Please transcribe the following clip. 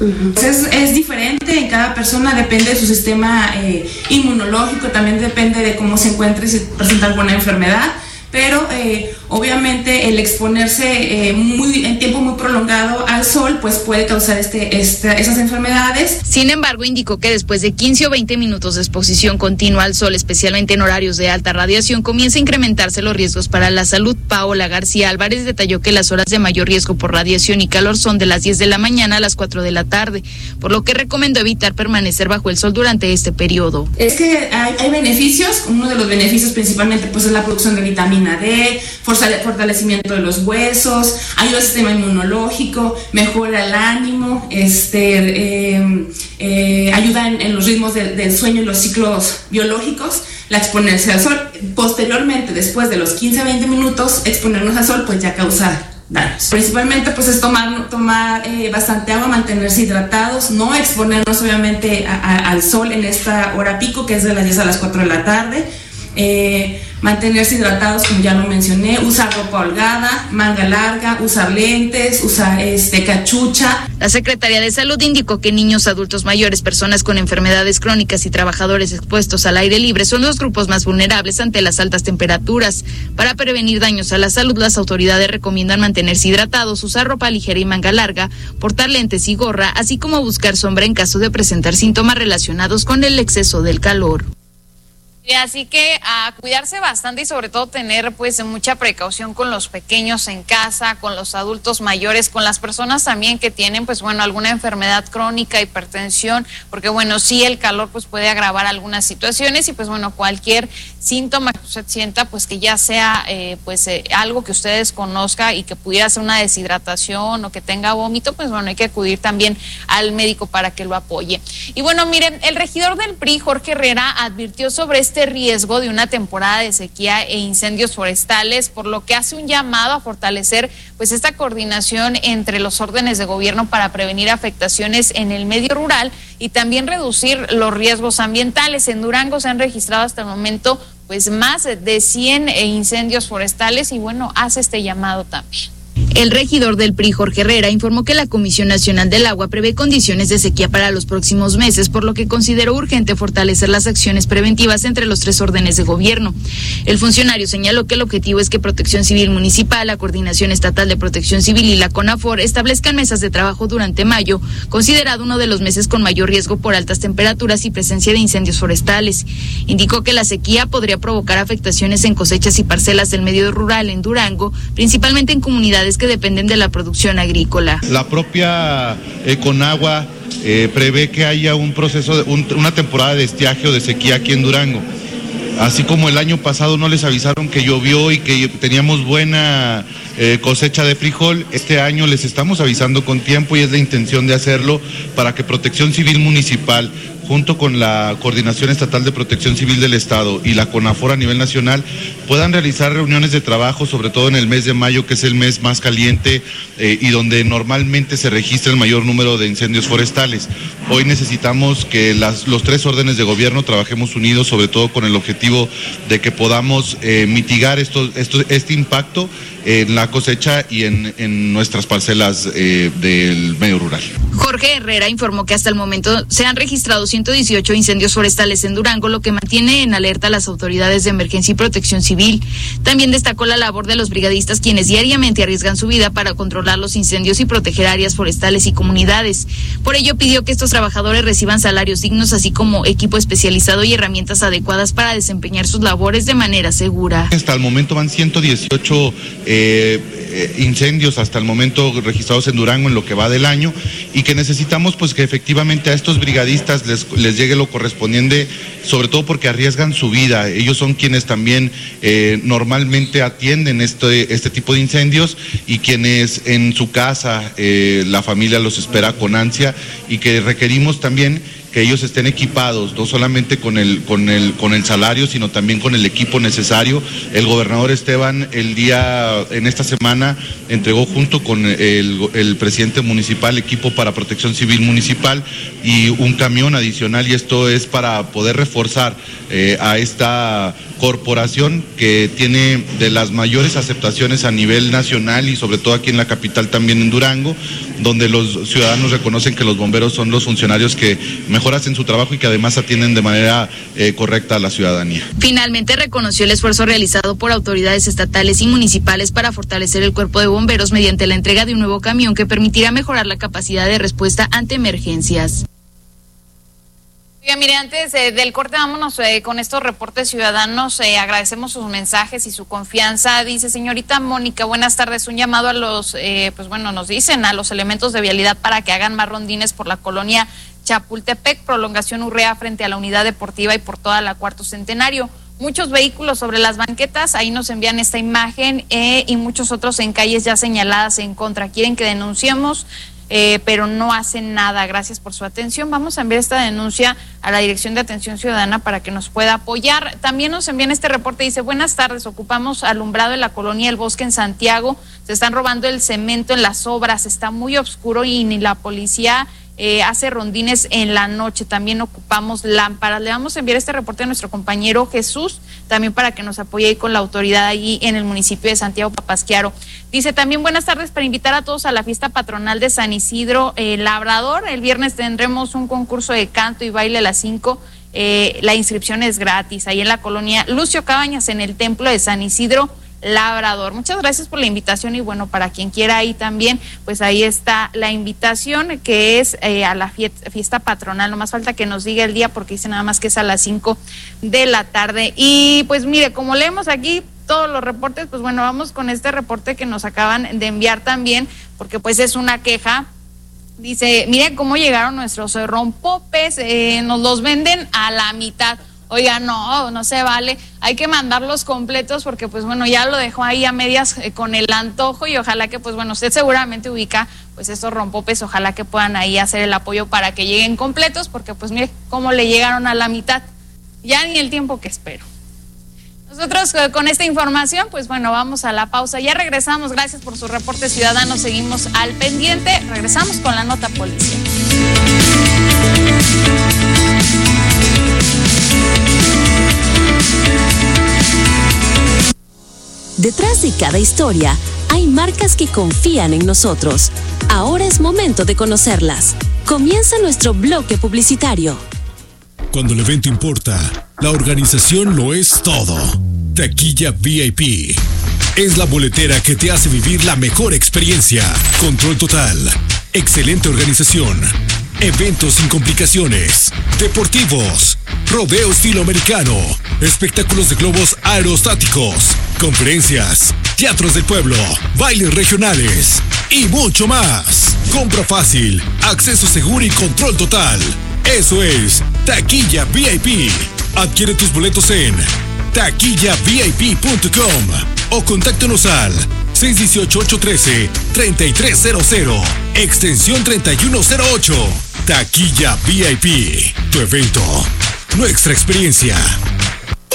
Es diferente en cada persona, depende de su sistema inmunológico, también depende de cómo se encuentre, si presenta alguna enfermedad, pero obviamente el exponerse en tiempo muy prolongado al sol pues puede causar esas enfermedades. Sin embargo, indicó que después de 15 o 20 minutos de exposición continua al sol, especialmente en horarios de alta radiación, comienza a incrementarse los riesgos para la salud. Paola García Álvarez detalló que las horas de mayor riesgo por radiación y calor son de las 10 de la mañana a las 4 de la tarde, por lo que recomendó evitar permanecer bajo el sol durante este periodo. Es que hay beneficios, uno de los beneficios principalmente pues es la producción de vitamina D, fortalecimiento de los huesos, ayuda al sistema inmunológico, mejora el ánimo, ayuda en los ritmos del sueño y los ciclos biológicos, la exponerse al sol. Posteriormente, después de los 15-20 minutos, exponernos al sol pues ya causa daños. Principalmente pues es tomar bastante agua, mantenerse hidratados, no exponernos obviamente al sol en esta hora pico que es de las 10 a las 4 de la tarde. Mantenerse hidratados, como ya lo mencioné, usar ropa holgada, manga larga, usar lentes, usar cachucha. La Secretaría de Salud indicó que niños, adultos mayores, personas con enfermedades crónicas y trabajadores expuestos al aire libre son los grupos más vulnerables ante las altas temperaturas. Para prevenir daños a la salud, las autoridades recomiendan mantenerse hidratados, usar ropa ligera y manga larga, portar lentes y gorra, así como buscar sombra en caso de presentar síntomas relacionados con el exceso del calor. Así que a cuidarse bastante y sobre todo tener pues mucha precaución con los pequeños en casa, con los adultos mayores, con las personas también que tienen pues bueno alguna enfermedad crónica, hipertensión, porque bueno sí el calor pues puede agravar algunas situaciones y pues bueno cualquier síntoma que usted sienta pues que ya sea algo que usted desconozca y que pudiera ser una deshidratación o que tenga vómito, pues bueno hay que acudir también al médico para que lo apoye. Y bueno miren, el regidor del PRI, Jorge Herrera, advirtió sobre este riesgo de una temporada de sequía e incendios forestales, por lo que hace un llamado a fortalecer pues esta coordinación entre los órdenes de gobierno para prevenir afectaciones en el medio rural y también reducir los riesgos ambientales. En Durango se han registrado hasta el momento pues más de 100 incendios forestales y bueno, hace este llamado también. El regidor del PRI, Jorge Herrera, informó que la Comisión Nacional del Agua prevé condiciones de sequía para los próximos meses, por lo que consideró urgente fortalecer las acciones preventivas entre los tres órdenes de gobierno. El funcionario señaló que el objetivo es que Protección Civil Municipal, la Coordinación Estatal de Protección Civil y la CONAFOR establezcan mesas de trabajo durante mayo, considerado uno de los meses con mayor riesgo por altas temperaturas y presencia de incendios forestales. Indicó que la sequía podría provocar afectaciones en cosechas y parcelas del medio rural en Durango, principalmente en comunidades que dependen de la producción agrícola. La propia Conagua prevé que haya un proceso, una temporada de estiaje o de sequía aquí en Durango. Así como el año pasado no les avisaron que llovió y que teníamos buena cosecha de frijol, este año les estamos avisando con tiempo y es la intención de hacerlo para que Protección Civil Municipal, junto con la Coordinación Estatal de Protección Civil del Estado y la CONAFOR a nivel nacional, puedan realizar reuniones de trabajo, sobre todo en el mes de mayo, que es el mes más caliente y donde normalmente se registra el mayor número de incendios forestales. Hoy necesitamos que los tres órdenes de gobierno trabajemos unidos, sobre todo con el objetivo de que podamos mitigar este impacto en la cosecha y en nuestras parcelas del medio rural. Jorge Herrera informó que hasta el momento se han registrado 118 incendios forestales en Durango, lo que mantiene en alerta a las autoridades de emergencia y protección civil. También destacó la labor de los brigadistas, quienes diariamente arriesgan su vida para controlar los incendios y proteger áreas forestales y comunidades. Por ello pidió que estos trabajadores reciban salarios dignos, así como equipo especializado y herramientas adecuadas para desempeñar sus labores de manera segura. Hasta el momento van 118 incendios hasta el momento registrados en Durango en lo que va del año y que necesitamos pues que efectivamente a estos brigadistas les llegue lo correspondiente, sobre todo porque arriesgan su vida. Ellos son quienes también normalmente atienden este tipo de incendios y quienes en su casa la familia los espera con ansia y que requerimos también que ellos estén equipados, no solamente con el salario, sino también con el equipo necesario. El gobernador Esteban en esta semana entregó junto con el presidente municipal equipo para Protección Civil Municipal y un camión adicional, y esto es para poder reforzar a esta corporación que tiene de las mayores aceptaciones a nivel nacional y sobre todo aquí en la capital también en Durango, donde los ciudadanos reconocen que los bomberos son los funcionarios que mejor hacen su trabajo y que además atienden de manera correcta a la ciudadanía. Finalmente reconoció el esfuerzo realizado por autoridades estatales y municipales para fortalecer el cuerpo de bomberos mediante la entrega de un nuevo camión que permitirá mejorar la capacidad de respuesta ante emergencias. Bien, mire, antes del corte vámonos con estos reportes ciudadanos. Agradecemos sus mensajes y su confianza. Dice, señorita Mónica, buenas tardes. Un llamado a los, nos dicen a los elementos de vialidad para que hagan más rondines por la colonia Chapultepec, prolongación Urrea frente a la unidad deportiva y por toda la Cuarto Centenario. Muchos vehículos sobre las banquetas, ahí nos envían esta imagen y muchos otros en calles ya señaladas en contra. Quieren que denunciemos, pero no hacen nada. Gracias por su atención. Vamos a enviar esta denuncia a la Dirección de Atención Ciudadana para que nos pueda apoyar. También nos envían este reporte, dice, buenas tardes, ocupamos alumbrado en la colonia El Bosque en Santiago, se están robando el cemento en las obras, está muy oscuro y ni la policía hace rondines en la noche, también ocupamos lámparas. Le vamos a enviar este reporte a nuestro compañero Jesús, también para que nos apoye ahí con la autoridad allí en el municipio de Santiago Papasquiaro. Dice también, buenas tardes, para invitar a todos a la fiesta patronal de San Isidro Labrador. El viernes tendremos un concurso de canto y baile a las 5. La inscripción es gratis, ahí en la colonia Lucio Cabañas, en el templo de San Isidro Labrador. Muchas gracias por la invitación y bueno, para quien quiera ahí también, pues ahí está la invitación que es a la fiesta patronal. No más falta que nos diga el día porque dice nada más que es a las 5 de la tarde. Y pues mire, como leemos aquí todos los reportes, pues bueno, vamos con este reporte que nos acaban de enviar también, porque pues es una queja. Dice, mire cómo llegaron nuestros rompopes, nos los venden a la mitad. Oiga, no se vale, hay que mandarlos completos porque pues bueno, ya lo dejó ahí a medias con el antojo y ojalá que pues bueno, usted seguramente ubica pues estos rompopes, ojalá que puedan ahí hacer el apoyo para que lleguen completos porque pues mire cómo le llegaron a la mitad, ya ni el tiempo que espero. Nosotros con esta información pues bueno, vamos a la pausa, ya regresamos, gracias por su reporte ciudadano, seguimos al pendiente, regresamos con la nota policial. Detrás de cada historia hay marcas que confían en nosotros. Ahora es momento de conocerlas. Comienza nuestro bloque publicitario. Cuando el evento importa, la organización lo es todo. Taquilla VIP es la boletera que te hace vivir la mejor experiencia. Control total, excelente organización, eventos sin complicaciones, deportivos, rodeo estilo americano, espectáculos de globos aerostáticos, conferencias, teatros del pueblo, bailes regionales y mucho más. Compra fácil, acceso seguro y control total. Eso es Taquilla VIP. Adquiere tus boletos en taquillavip.com o contáctanos al 618-813-3300, extensión 3108. Taquilla VIP, tu evento, nuestra experiencia.